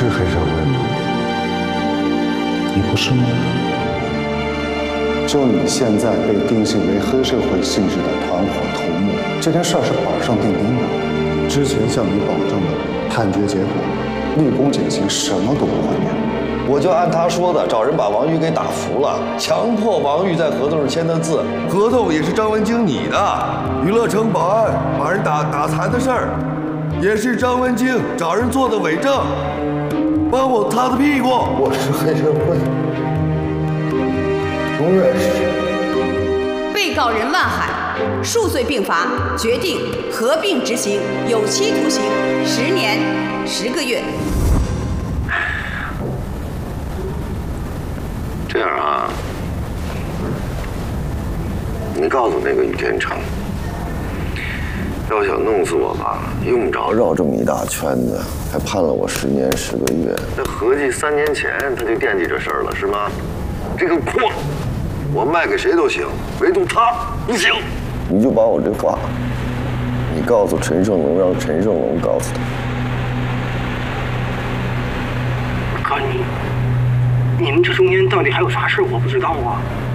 是黑社会吗？你不是吗？ 就你现在被定性为黑社会性质的团伙头目，这件事儿是板上钉钉的。之前向你保证的判决结果，立功减刑，什么都不会变。 我就按他说的，找人把王玉给打服了，强迫王玉在合同上签的字。合同也是张文京你的，娱乐城保安把人打残的事儿，也是张文京找人做的伪证，帮我擦擦屁股。 我是黑社会，永远是。 被告人万海数罪并罚，决定合并执行有期徒刑10年10个月。 这样啊，你告诉那个宇天成，要想弄死我吧，用不着绕这么一大圈子，还判了我10年10个月。那合计3年前他就惦记这事儿了，是吗？这个矿我卖给谁都行，唯独他不行。你就把我这话，你告诉陈胜龙，让陈胜龙告诉他。 哥，你们这中间到底还有啥事我不知道啊？